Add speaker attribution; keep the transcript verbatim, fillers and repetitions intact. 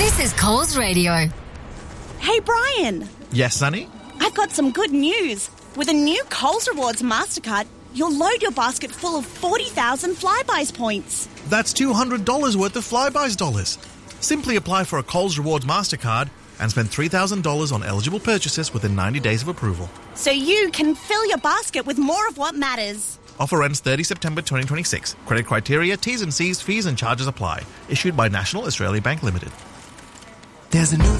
Speaker 1: This is Coles Radio.
Speaker 2: Hey, Brian.
Speaker 3: Yes, Sonny?
Speaker 2: I've got some good news. With a new Coles Rewards MasterCard, you'll load your basket full of forty thousand Flybuys points.
Speaker 3: That's two hundred dollars worth of Flybuys dollars. Simply apply for a Coles Rewards MasterCard and spend three thousand dollars on eligible purchases within ninety days of approval.
Speaker 2: So you can fill your basket with more of what matters.
Speaker 3: Offer ends thirtieth September twenty twenty-six. Credit criteria, T's and C's, fees and charges apply. Issued by National Australia Bank Limited.
Speaker 4: There's a new